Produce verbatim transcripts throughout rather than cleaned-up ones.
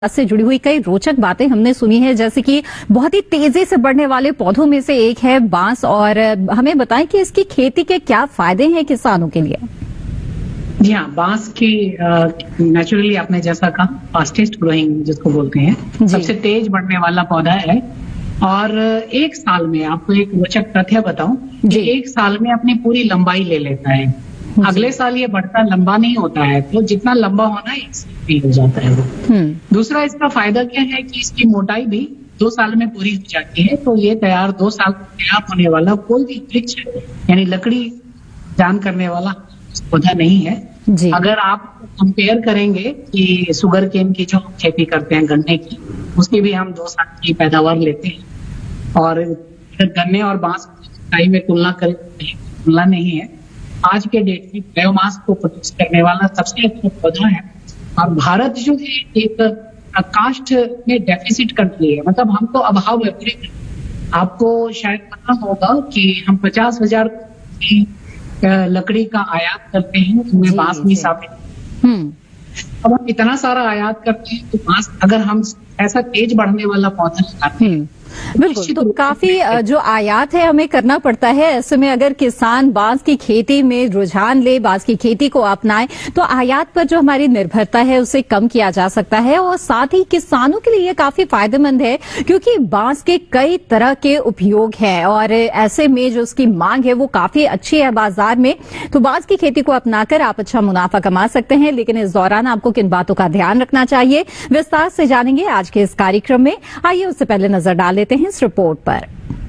से जुड़ी हुई कई रोचक बातें हमने सुनी है, जैसे कि बहुत ही तेजी से बढ़ने वाले पौधों में से एक है बांस। और हमें बताएं कि इसकी खेती के क्या फायदे हैं किसानों के लिए। जी हाँ, बांस की नेचुरली आपने जैसा कहा फास्टेस्ट ग्रोइंग जिसको बोलते हैं, सबसे तेज बढ़ने वाला पौधा है। और एक साल में आपको एक रोचक तथ्य बताऊं कि एक साल में अपनी पूरी लंबाई ले लेता है। अगले साल ये बढ़ता लंबा नहीं होता है, तो जितना लंबा होना है एक साल हो जाता है वो। दूसरा इसका फायदा क्या है कि इसकी मोटाई भी दो साल में पूरी हो जाती है। तो ये तैयार दो साल में तैयार होने वाला कोई भी वृक्ष यानी लकड़ी जान करने वाला पौधा नहीं है। अगर आप कंपेयर करेंगे कि शुगर केन की जो खेती करते हैं गन्ने की, उसकी भी हम दो साल की पैदावार लेते हैं। और गन्ने और बांस की में तुलना करें तुलना नहीं है। आज के डेट में बायोमास को प्रोड्यूस करने वाला सबसे अच्छा पौधा है। और भारत जो है एक कास्ट में डेफिसिट कंट्री है, मतलब हमको अभाव है पूरी। आपको शायद पता होगा कि हम पचास हजार की लकड़ी का आयात करते हैं, उसमें बांस भी शामिल। अब हम इतना सारा आयात करते हैं तो बांस अगर हम ऐसा तेज बढ़ने वाला पौधा लगाते हैं बिल्कुल, तो काफी जो आयात है हमें करना पड़ता है। ऐसे में अगर किसान बांस की खेती में रुझान ले, बांस की खेती को अपनाए, तो आयात पर जो हमारी निर्भरता है उसे कम किया जा सकता है। और साथ ही किसानों के लिए ये काफी फायदेमंद है, क्योंकि बांस के कई तरह के उपयोग हैं और ऐसे में जो उसकी मांग है वो काफी अच्छी है बाजार में। तो बांस की खेती को अपनाकर आप अच्छा मुनाफा कमा सकते हैं, लेकिन इस दौरान आपको किन बातों का ध्यान रखना चाहिए विस्तार से जानेंगे आज के इस कार्यक्रम में। आइए उससे पहले नजर डाल लेते हैं इस रिपोर्ट पर।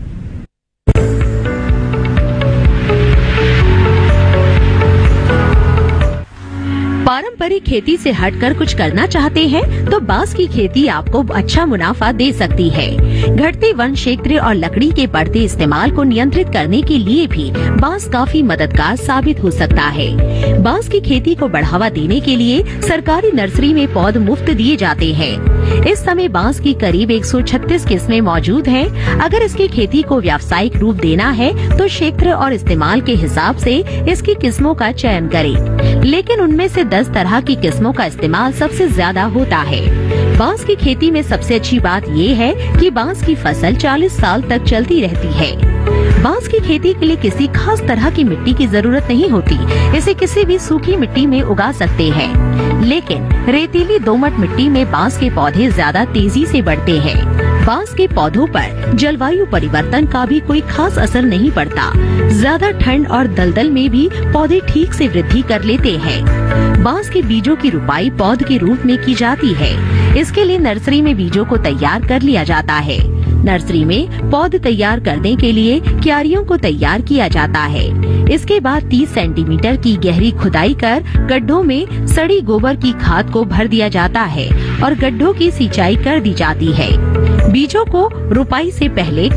पारंपरिक खेती से हटकर कुछ करना चाहते हैं तो बांस की खेती आपको अच्छा मुनाफा दे सकती है। घटते वन क्षेत्र और लकड़ी के बढ़ते इस्तेमाल को नियंत्रित करने के लिए भी बांस काफी मददगार साबित हो सकता है। बांस की खेती को बढ़ावा देने के लिए सरकारी नर्सरी में पौध मुफ्त दिए जाते हैं। इस समय बांस की करीब एक सौ छत्तीस किस्में मौजूद हैं। अगर इसकी खेती को व्यावसायिक रूप देना है तो क्षेत्र और इस्तेमाल के हिसाब से इसकी किस्मों का चयन करें, लेकिन उनमें से दस तरह की किस्मों का इस्तेमाल सबसे ज्यादा होता है। बांस की खेती में सबसे अच्छी बात ये है कि बांस की फसल चालीस साल तक चलती रहती है। बांस की खेती के लिए किसी खास तरह की मिट्टी की जरूरत नहीं होती। इसे किसी भी सूखी मिट्टी में उगा सकते हैं, लेकिन रेतीली दोमट मिट्टी में बांस के पौधे ज्यादा तेजी से बढ़ते हैं। बांस के पौधों पर जलवायु परिवर्तन का भी कोई खास असर नहीं पड़ता। ज्यादा ठंड और दलदल में भी पौधे ठीक से वृद्धि कर लेते हैं। बांस के बीजों की रुपाई पौध के रूप में की जाती है। इसके लिए नर्सरी में बीजों को तैयार कर लिया जाता है। नर्सरी में पौध तैयार करने के लिए क्यारियों को तैयार किया जाता है। इसके बाद तीस सेंटीमीटर की गहरी खुदाई कर गड्ढों में सड़ी गोबर की खाद को भर दिया जाता है और गड्ढों की सिंचाई कर दी जाती है। बीजों को रुपाई से पहले